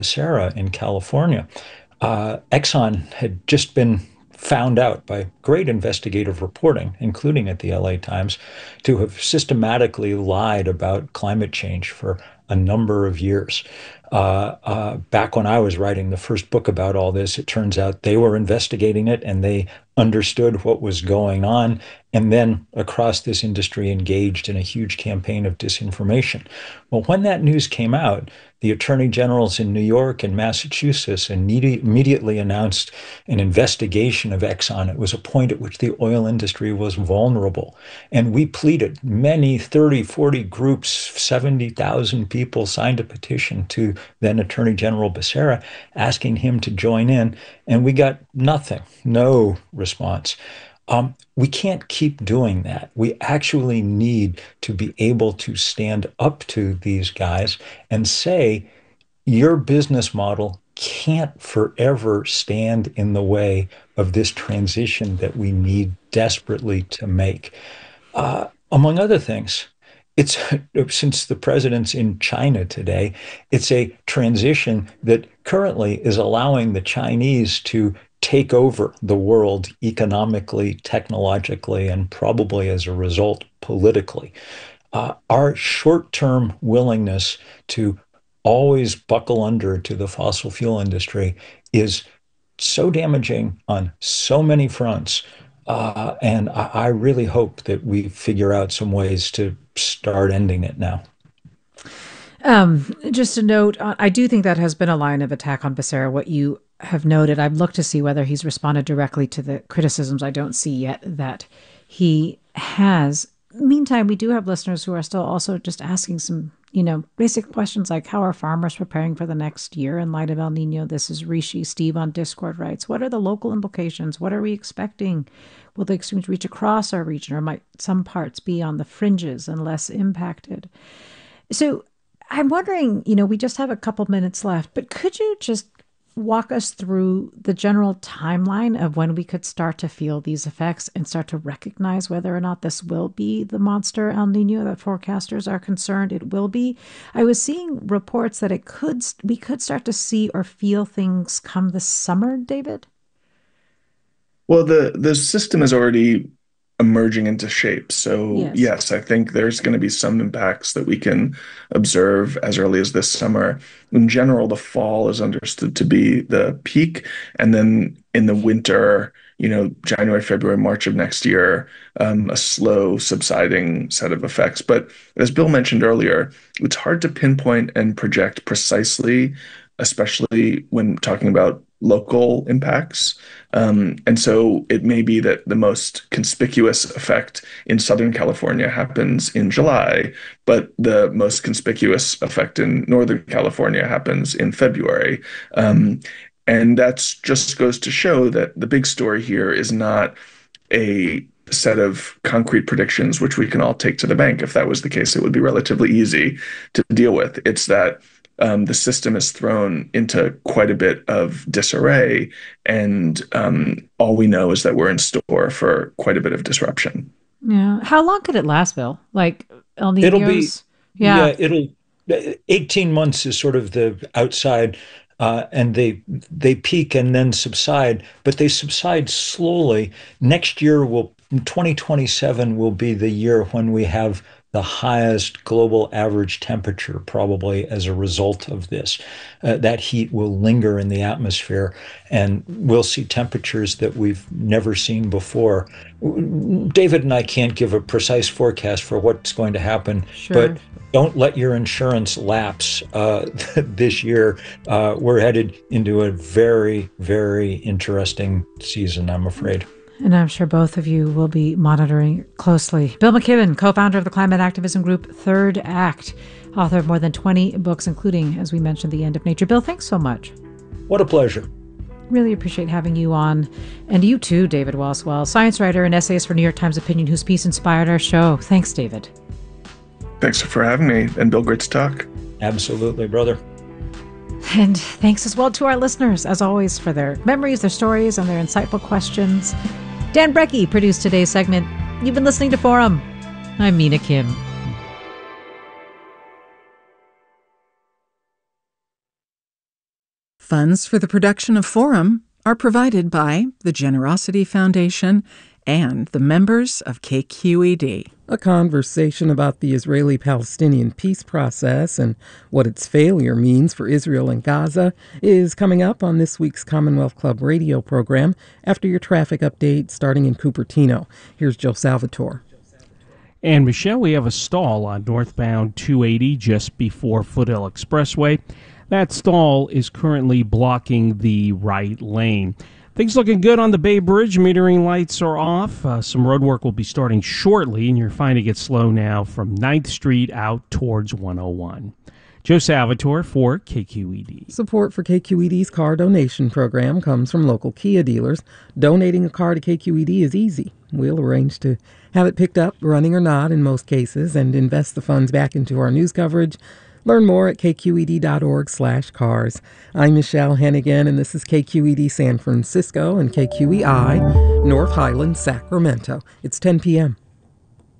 Becerra in California. Exxon had just been found out by great investigative reporting, including at the LA Times, to have systematically lied about climate change for a number of years. Back when I was writing the first book about all this, it turns out they were investigating it and they understood what was going on, and then across this industry engaged in a huge campaign of disinformation. Well, when that news came out, the attorney generals in New York and Massachusetts immediately announced an investigation of Exxon. It was a point at which the oil industry was vulnerable. And we pleaded, many 30, 40 groups, 70,000 people signed a petition to then Attorney General Becerra asking him to join in. And we got nothing, no response. We can't keep doing that. We actually need to be able to stand up to these guys and say, your business model can't forever stand in the way of this transition that we need desperately to make. Among other things, it's since the president's in China today, it's a transition that currently is allowing the Chinese to take over the world economically, technologically, and probably as a result, politically. Our short term willingness to always buckle under to the fossil fuel industry is so damaging on so many fronts. And I really hope that we figure out some ways to start ending it now. Just a note, I do think that has been a line of attack on Becerra. What you have noted, I've looked to see whether he's responded directly to the criticisms. I don't see yet that he has. Meantime, we do have listeners who are still also just asking some, basic questions like, how are farmers preparing for the next year in light of El Nino? This is Rishi. Steve on Discord writes, what are the local implications? What are we expecting? Will the extremes reach across our region, or might some parts be on the fringes and less impacted? So I'm wondering, we just have a couple minutes left, but could you just walk us through the general timeline of when we could start to feel these effects and start to recognize whether or not this will be the monster El Nino that forecasters are concerned it will be? I was seeing reports that we could start to see or feel things come this summer, David. Well, the system is already emerging into shape. So Yes. yes, I think there's going to be some impacts that we can observe as early as this summer. In general, the fall is understood to be the peak, and then in the winter, January, February, March of next year, a slow subsiding set of effects. But as Bill mentioned earlier, it's hard to pinpoint and project precisely, especially when talking about local impacts. And so it may be that the most conspicuous effect in Southern California happens in July, but the most conspicuous effect in Northern California happens in February. And that just goes to show that the big story here is not a set of concrete predictions, which we can all take to the bank. If that was the case, it would be relatively easy to deal with. It's that the system is thrown into quite a bit of disarray, and all we know is that we're in store for quite a bit of disruption. Yeah. How long could it last, Bill? Like El It'll be, Nino's? Yeah. yeah, it'll 18 months is sort of the outside, and they peak and then subside, but they subside slowly. Next year will 2027 will be the year when we have the highest global average temperature, probably as a result of this. That heat will linger in the atmosphere, and we'll see temperatures that we've never seen before. David and I can't give a precise forecast for what's going to happen, Sure. but don't let your insurance lapse this year. We're headed into a very, very interesting season, I'm afraid. And I'm sure both of you will be monitoring closely. Bill McKibben, co-founder of the climate activism group Third Act, author of more than 20 books, including, as we mentioned, The End of Nature. Bill, thanks so much. What a pleasure. Really appreciate having you on. And you too, David Wellswell, science writer and essayist for New York Times Opinion, whose piece inspired our show. Thanks, David. Thanks for having me. And Bill, great to talk. Absolutely, brother. And thanks as well to our listeners, as always, for their memories, their stories, and their insightful questions. Dan Brecky produced today's segment. You've been listening to Forum. I'm Mina Kim. Funds for the production of Forum are provided by the Generosity Foundation and the members of KQED. A conversation about the Israeli-Palestinian peace process and what its failure means for Israel and Gaza is coming up on this week's Commonwealth Club radio program after your traffic update starting in Cupertino. Here's Joe Salvatore. And Michelle, we have a stall on northbound 280 just before Foothill Expressway. That stall is currently blocking the right lane. Things looking good on the Bay Bridge. Metering lights are off. Some road work will be starting shortly, and you're finding it slow now from 9th Street out towards 101. Joe Salvatore for KQED. Support for KQED's car donation program comes from local Kia dealers. Donating a car to KQED is easy. We'll arrange to have it picked up, running or not in most cases, and invest the funds back into our news coverage. Learn more at kqed.org/cars. I'm Michelle Hennigan, and this is KQED San Francisco and KQEI North Highlands, Sacramento. It's 10 p.m.